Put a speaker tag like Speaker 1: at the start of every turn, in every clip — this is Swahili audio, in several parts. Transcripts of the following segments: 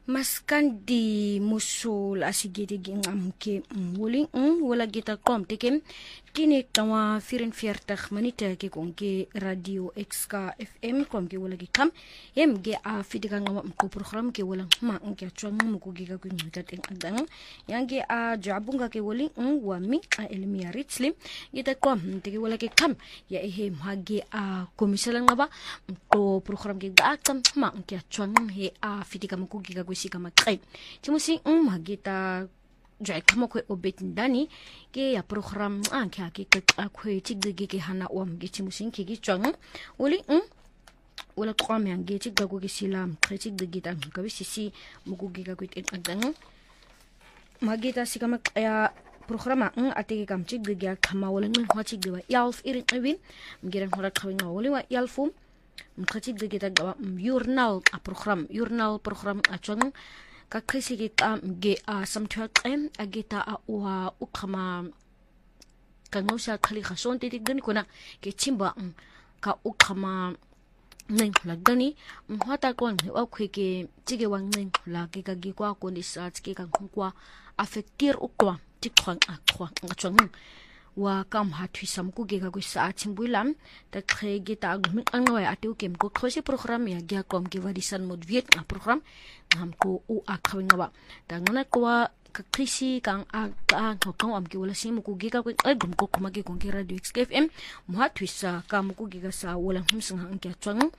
Speaker 1: Maskandi musul asigidi gingamke muling wala gita kom tekem kini tawa 44 minute ke konke radio XK FM kom ke wala gikam ge a fidika ngam ko program ke wala ma nke chwang mu ko giga ku ngata teng adang yange a jabunga ke wali wa mi a elmia ritslim gita kom te wala ke kam ya he mage a komisala ngaba ko program ke ga kam ma nke chwang he a fidika mu ko giga sika makai chimusi magita jai kama kwe obetindani ke ya program anke ke akwe tigge ke hana wam ge chimusi ke gi chwang wali wala kwame ange tigga go ge silam kritik de gita ka sisi mugu ge ka kwit adang magita sika makaya programa atege kam tigge ge kama wala ngi hwati ge wa yalf irin win ngiran hora khawin wali wa yalfum mkhatik de kita gawa journal a program a chang ka khisi ge ta ge a samthwa qem agita a wa ukhama kangosa khali khason ti gani kona ke chimba ka ukhama neng la gani mhata kon wa khwe ke tige wa neng la ke ka gi kwa ko ni sa ke ka kwa affectir ukwa ti khwang a khwa ngachang wa kam hathui samku ge ga go sa chimbulam ta khege ta angwa atu kem ko khosi program ya gya kom ke wadisan mod viet a program ham ko u a khawinga ba ta ngana ko ka krisi kang a ka ngokong am ke wala simu ku ge ga ko gum ko kuma ge kon ke radio XFM mo hathui sa kam ku ge ga sa wala humsang hang ke chang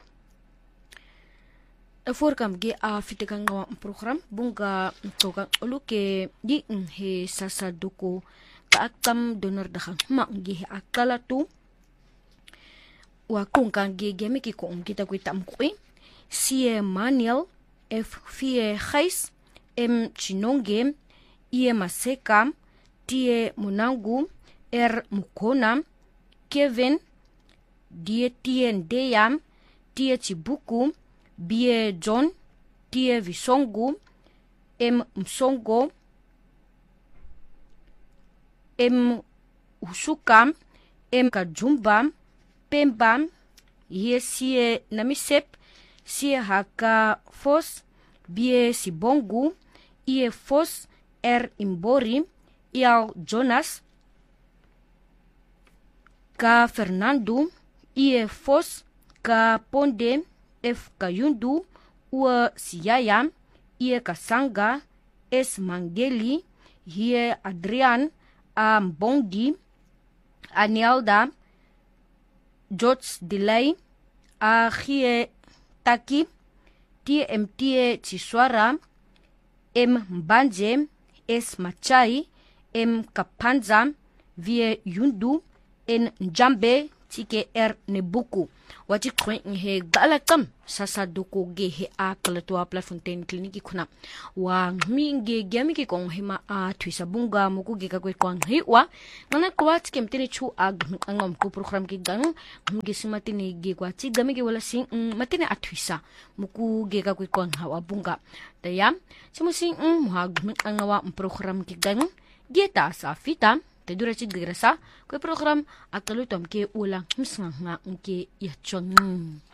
Speaker 1: for kam ge a fitekang program bunga to ka uluke di he sasa doko akam donor dakhang ma ngi akala tu wa kung kan ge gemi ki ko kita ko tam ko sie Manuel f fie khais m chinonge ie maseka tie munangu mukona Kevin die tien deyam tie chibuku bie John tie visongu msongo usukam kajumbam pembam yesie namisep sie haka fos bie sibongu ie fos imbori ial Jonas ka Fernando ie fos ka ponde kayundu ua siyayam ie kasanga mangeli hie Adrian Bondi, Anielda, George Delay, Hie Taki, TMT Chiswara, Mbanje, Machai, Kapanza, Vie Yundu, Njambe, Tike Nebuku. Wati kwen he galakam sasa doko ge he a kalatua Plafontaine kliniki kuna wa minge gemi ki kong hema a twisa bunga muku ge ka kwe kwang he wa ngana kwa tike mtini chu ag angom ku program ki gang nge simatini ge kwa ti gami ge wala sing matini a twisa muku ge ka kwe kwang hawa bunga daya simusin muhag angawa program ki gang ge ta sa fita te dura ci grasa ko program akalutom ke ulang msanga nke ya chong